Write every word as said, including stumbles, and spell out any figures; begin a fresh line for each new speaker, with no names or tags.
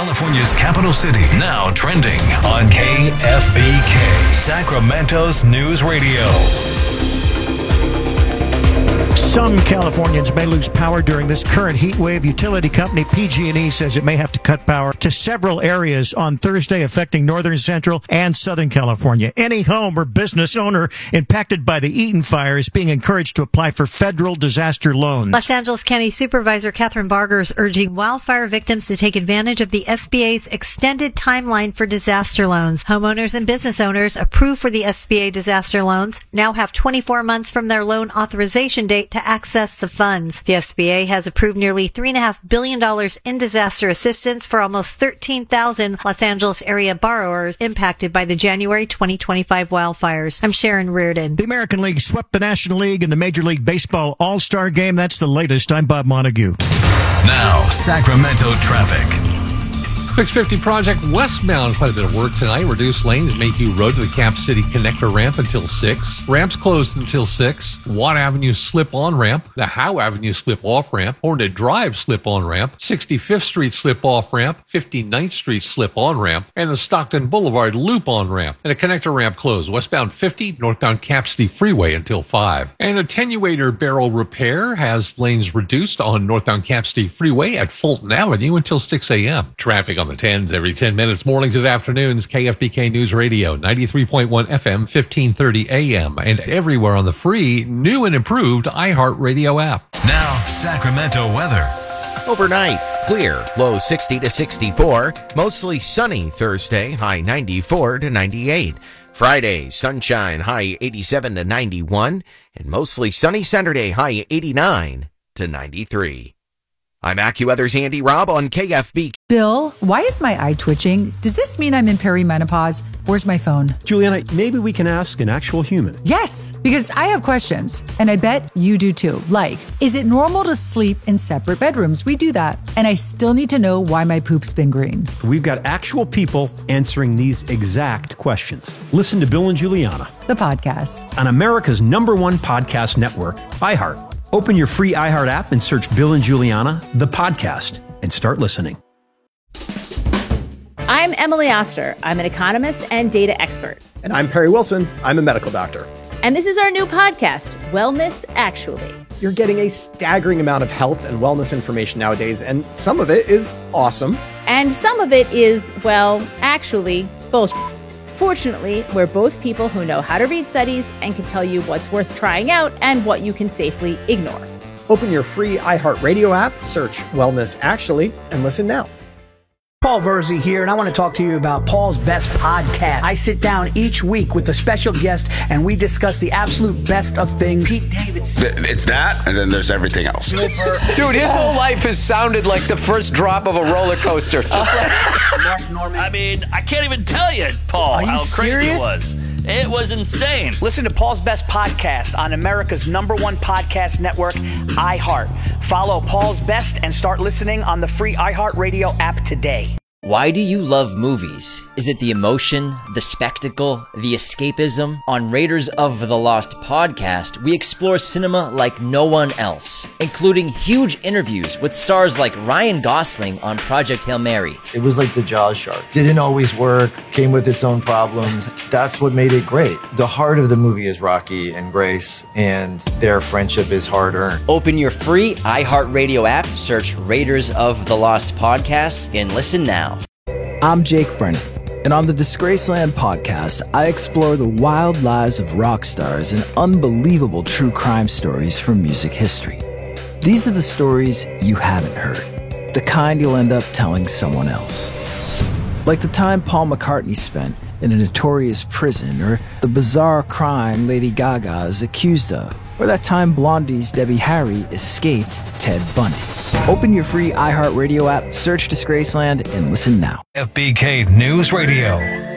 California's capital city, now trending on K F B K, Sacramento's News Radio.
Some Californians may lose power during this current heat wave. Utility company P G and E says it may have to cut power to several areas on Thursday, affecting northern, central, and southern California. Any home or business owner impacted by the Eaton fire is being encouraged to apply for federal disaster loans.
Los Angeles County Supervisor Catherine Barger is urging wildfire victims to take advantage of the S B A's extended timeline for disaster loans. Homeowners and business owners approved for the S B A disaster loans now have twenty-four months from their loan authorization date to access the funds. The S B A has approved nearly three point five billion dollars in disaster assistance for almost thirteen thousand Los Angeles area borrowers impacted by the January twenty twenty-five wildfires. I'm Sharon Reardon.
The American League swept the National League in the Major League Baseball All-Star Game. That's the latest. I'm Bob Montague.
Now, Sacramento traffic.
six fifty Project westbound, quite a bit of work tonight. Reduced lanes, Mayhew Road to the Cap City Connector ramp until six. Ramps closed until six. Watt Avenue slip-on ramp. The Howe Avenue slip-off ramp. Hornet Drive slip-on ramp. sixty-fifth Street slip-off ramp. fifty-ninth Street slip-on ramp. And the Stockton Boulevard loop-on ramp. And a connector ramp closed. Westbound fifty, northbound Cap City Freeway until five. And attenuator barrel repair has lanes reduced on northbound Cap City Freeway at Fulton Avenue until six a.m. Traffic on the tens every ten minutes, mornings and afternoons. K F B K News Radio, ninety-three point one F M, fifteen thirty A M, and everywhere on the free, new and improved iHeartRadio app.
Now, Sacramento weather.
Overnight, clear, low sixty to sixty-four. Mostly sunny Thursday, high ninety-four to ninety-eight. Friday, sunshine, high eighty-seven to ninety-one. And mostly sunny Saturday, high eighty-nine to ninety-three. I'm AccuWeather's Andy Robb on K F B.
Bill, why is my eye twitching? Does this mean I'm in perimenopause? Where's my phone?
Juliana, maybe we can ask an actual human.
Yes, because I have questions, and I bet you do too. Like, is it normal to sleep in separate bedrooms? We do that. And I still need to know why my poop's been green.
We've got actual people answering these exact questions. Listen to Bill and Juliana,
the podcast,
on America's number one podcast network, iHeart. Open your free iHeart app and search Bill and Juliana, the podcast, and start listening.
I'm Emily Oster. I'm an economist and data expert.
And I'm Perry Wilson. I'm a medical doctor.
And this is our new podcast, Wellness Actually.
You're getting a staggering amount of health and wellness information nowadays, and some of it is awesome.
And some of it is, well, actually, bullshit. Fortunately, we're both people who know how to read studies and can tell you what's worth trying out and what you can safely ignore.
Open your free iHeartRadio app, search Wellness Actually, and listen now.
Paul Verzi here, and I want to talk to you about Paul's Best Podcast. I sit down each week with a special guest, and we discuss the absolute best of things. Pete Davidson.
It's that, and then there's everything else.
Dude, his whole life has sounded like the first drop of a roller coaster. Just like
Mark Norman. I mean, I can't even tell you, Paul, how crazy
serious?
it was. It was insane.
Listen to Paul's Best Podcast on America's number one podcast network, iHeart. Follow Paul's Best and start listening on the free iHeartRadio app today.
Why do you love movies? Is it the emotion, the spectacle, the escapism? On Raiders of the Lost podcast, we explore cinema like no one else, including huge interviews with stars like Ryan Gosling on Project Hail Mary.
It was like the Jaws shark. Didn't always work, came with its own problems. That's what made it great. The heart of the movie is Rocky and Grace, and their friendship is hard-earned.
Open your free iHeartRadio app, search Raiders of the Lost podcast, and listen now.
I'm Jake Brennan, and on the Disgraceland podcast, I explore the wild lives of rock stars and unbelievable true crime stories from music history. These are the stories you haven't heard, the kind you'll end up telling someone else. Like the time Paul McCartney spent in a notorious prison, or the bizarre crime Lady Gaga is accused of, or that time Blondie's Debbie Harry escaped Ted Bundy. Open your free iHeartRadio app, search Disgraceland, and listen now.
F B K News Radio.